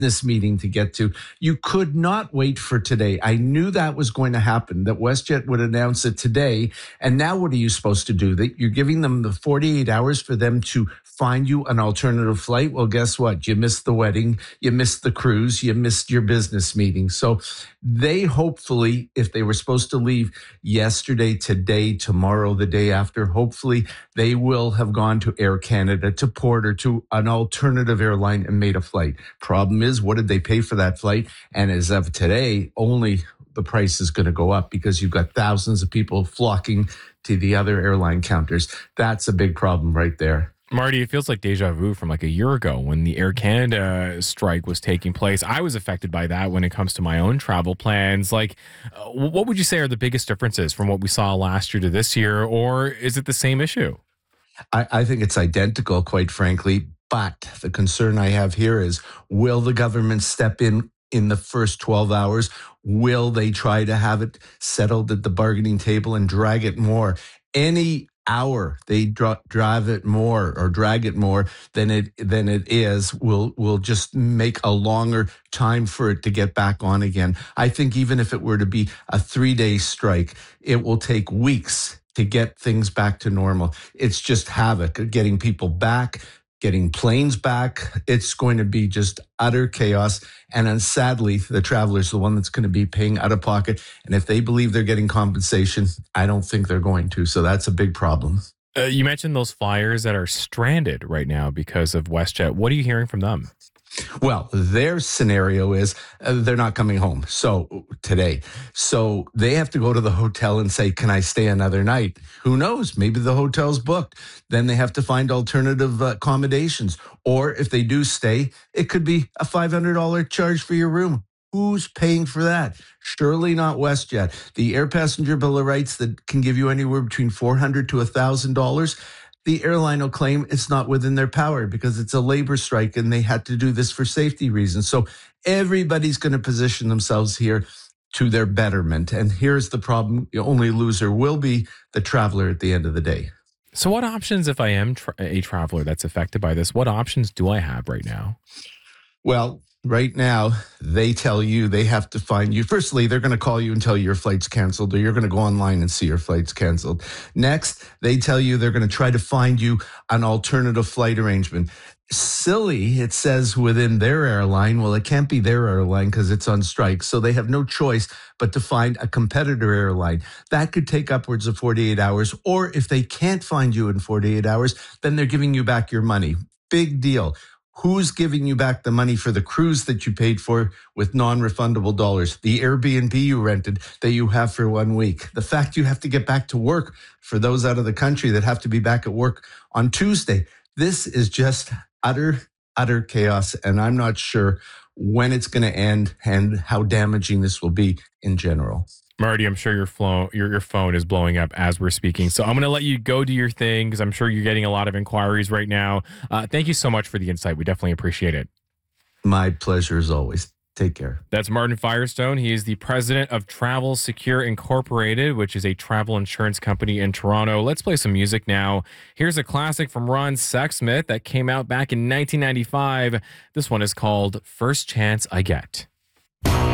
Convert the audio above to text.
business meeting to get to. You could not wait for today. I knew that was going to happen, that WestJet would announce it today. And now what are you supposed to do? That you're giving them the 48 hours for them to find you an alternative flight? Well, guess what? You missed the wedding, you missed the cruise, you missed your business meeting. So they hopefully, if they were supposed to leave yesterday, today, tomorrow, the day after, hopefully they will have gone to Air Canada, to Porter, to an alternative airline and made a flight. Problem is, what did they pay for that flight? And as of today, only the price is going to go up because you've got thousands of people flocking to the other airline counters. That's a big problem right there. Marty, it feels like deja vu from like a year ago when the Air Canada strike was taking place. I was affected by that when it comes to my own travel plans. Like, what would you say are the biggest differences from what we saw last year to this year, or is it the same issue? I think it's identical, quite frankly. But the concern I have here is, will the government step in the first 12 hours? Will they try to have it settled at the bargaining table and drag it more? Any hour they drive it more or drag it more than it is will just make a longer time for it to get back on again. I think even if it were to be a 3-day strike, it will take weeks to get things back to normal. It's just havoc getting people back, getting planes back. It's going to be just utter chaos. And then sadly, the traveler's the one that's going to be paying out of pocket. And if they believe they're getting compensation, I don't think they're going to. So that's a big problem. You mentioned those flyers that are stranded right now because of WestJet. What are you hearing from them? Well, their scenario is they're not coming home. So today, so they have to go to the hotel and say, can I stay another night? Who knows? Maybe the hotel's booked. Then they have to find alternative accommodations. Or if they do stay, it could be a $500 charge for your room. Who's paying for that? Surely not WestJet. The air passenger bill of rights that can give you anywhere between $400 to $1,000. The airline will claim it's not within their power because it's a labor strike and they had to do this for safety reasons. So everybody's going to position themselves here to their betterment. And here's the problem. The only loser will be the traveler at the end of the day. So what options, if I am a traveler that's affected by this, what options do I have right now? Well, right now, they tell you they have to find you. Firstly, they're going to call you and tell you your flight's canceled, or you're going to go online and see your flight's canceled. Next, they tell you they're going to try to find you an alternative flight arrangement. Silly, it says within their airline. Well, it can't be their airline because it's on strike. So they have no choice but to find a competitor airline. That could take upwards of 48 hours. Or if they can't find you in 48 hours, then they're giving you back your money. Big deal. Who's giving you back the money for the cruise that you paid for with non-refundable dollars? The Airbnb you rented that you have for 1 week. The fact you have to get back to work for those out of the country that have to be back at work on Tuesday. This is just utter chaos. And I'm not sure when it's going to end and how damaging this will be in general. Marty, I'm sure your phone is blowing up as we're speaking. So I'm going to let you go do your thing because I'm sure you're getting a lot of inquiries right now. Thank you so much for the insight. We definitely appreciate it. My pleasure as always. Take care. That's Martin Firestone. He is the president of Travel Secure Incorporated, which is a travel insurance company in Toronto. Let's play some music now. Here's a classic from Ron Sexsmith that came out back in 1995. This one is called First Chance I Get.